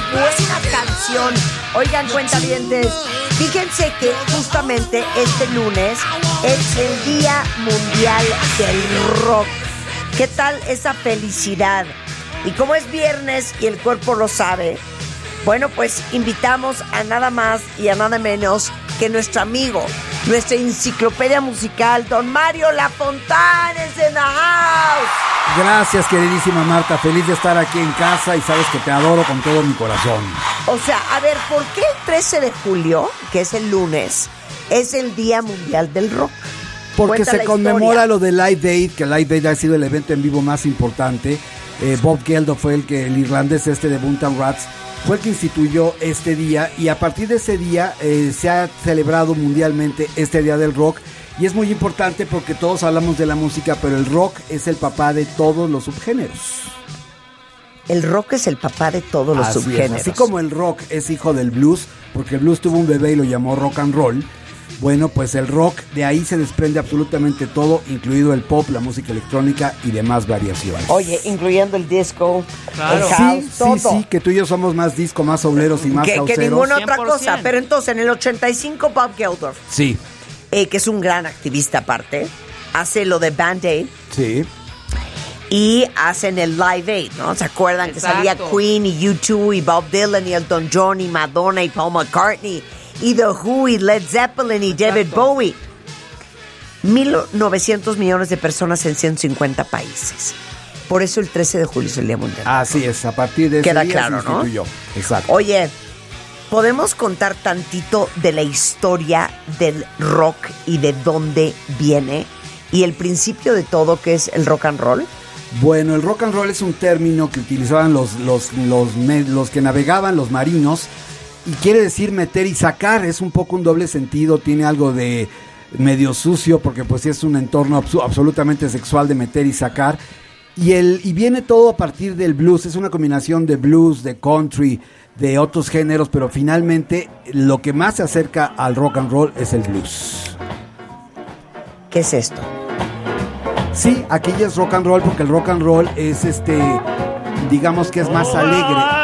buena canción. Oigan, cuentavientes, fíjense que justamente este lunes es el Día Mundial del Rock. ¿Qué tal esa felicidad? Y como es viernes y el cuerpo lo sabe, bueno, pues invitamos a nada más y a nada menos que nuestro amigo, nuestra enciclopedia musical, don Mario Lafontanes in the house. Gracias, queridísima Marta. Feliz de estar aquí en casa y sabes que te adoro con todo mi corazón. O sea, a ver, ¿por qué el 13 de julio, que es el lunes, es el Día Mundial del Rock? Porque Cuenta se la conmemora historia. lo de Live Aid, que Live Aid ha sido el evento en vivo más importante. Bob Geldof fue el irlandés de Buntan Rats, fue el que instituyó este día, y a partir de ese día se ha celebrado mundialmente este Día del Rock, y es muy importante porque todos hablamos de la música, pero el rock es el papá de todos los subgéneros. El rock es el papá de todos los subgéneros. Así como el rock es hijo del blues, porque el blues tuvo un bebé y lo llamó rock and roll. Bueno, pues el rock, de ahí se desprende absolutamente todo, incluido el pop, la música electrónica y demás variaciones. Oye, incluyendo el disco, Claro. el house, todo. Sí, que tú y yo somos más disco, más sobleros y más que houseeros. ninguna otra 100%. cosa. Pero entonces, en el 85, Bob Geldof, Sí, que es un gran activista aparte, hace lo de Band Aid sí. y hacen el Live Aid, ¿no? ¿Se acuerdan Exacto. que salía Queen y U2 y Bob Dylan y Elton John y Madonna y Paul McCartney y The Who y Led Zeppelin y David Bowie? 1.900 millones de personas en 150 países. Por eso el 13 de julio es el Día Mundial. Así es, a partir de ese Queda día claro, se ¿no? instituyó. Exacto. Oye, ¿podemos contar tantito de la historia del rock y de dónde viene? Y el principio de todo, que es el rock and roll. Bueno, el rock and roll es un término que utilizaban los que navegaban, los marinos, y quiere decir meter y sacar. Es un poco un doble sentido, tiene algo de medio sucio, porque pues es un entorno absolutamente sexual de meter y sacar. Y viene todo a partir del blues, es una combinación de blues, de country, de otros géneros, pero finalmente lo que más se acerca al rock and roll es el blues. ¿Qué es esto? Sí, aquí ya es rock and roll, porque el rock and roll es digamos que es más alegre.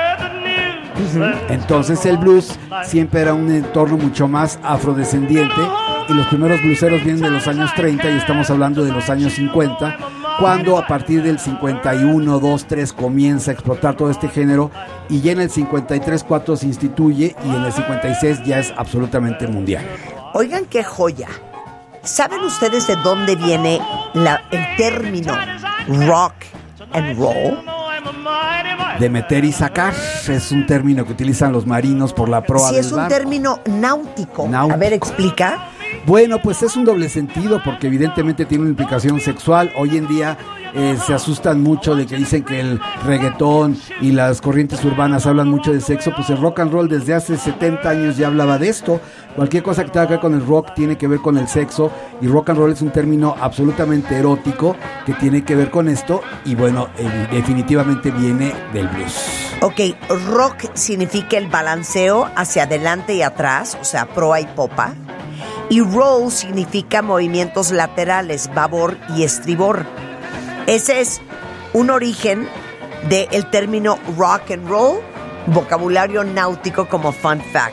Entonces el blues siempre era un entorno mucho más afrodescendiente, y los primeros blueseros vienen de los años 30 y estamos hablando de los años 50, cuando a partir del 51, 2, 3 comienza a explotar todo este género, y ya en el 53, 4 se instituye, y en el 56 ya es absolutamente mundial. Oigan qué joya. ¿Saben ustedes de dónde viene el término rock and roll? De meter y sacar, es un término que utilizan los marinos por la proa Sí, del es un barco. término náutico. Náutico. A ver, explica. Bueno, pues es un doble sentido, porque evidentemente tiene una implicación sexual. Hoy en día se asustan mucho de que dicen que el reggaetón y las corrientes urbanas hablan mucho de sexo. Pues el rock and roll desde hace 70 años ya hablaba de esto. Cualquier cosa que tenga que ver con el rock tiene que ver con el sexo, y rock and roll es un término absolutamente erótico que tiene que ver con esto, y bueno, definitivamente viene del blues. Ok, rock significa el balanceo hacia adelante y atrás, o sea, proa y popa. Y roll significa movimientos laterales, babor y estribor. Ese es un origen del término rock and roll, vocabulario náutico como fun fact.